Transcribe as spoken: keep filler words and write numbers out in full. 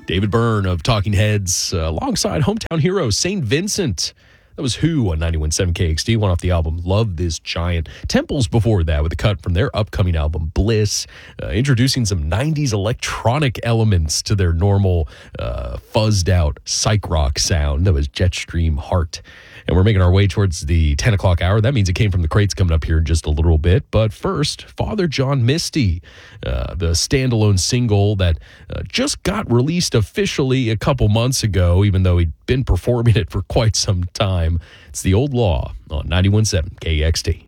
David Byrne of Talking Heads uh, alongside hometown hero Saint Vincent. That was Who on ninety-one point seven K X D, one off the album Love This Giant. Temples before that with a cut from their upcoming album Bliss, uh, introducing some nineties electronic elements to their normal uh, fuzzed out psych rock sound. That was Jetstream Heart. And we're making our way towards the ten o'clock hour. That means it came from the crates coming up here in just a little bit. But first, Father John Misty, uh, the standalone single that uh, just got released officially a couple months ago, even though he'd been performing it for quite some time. It's The Old Law on ninety-one point seven K X T.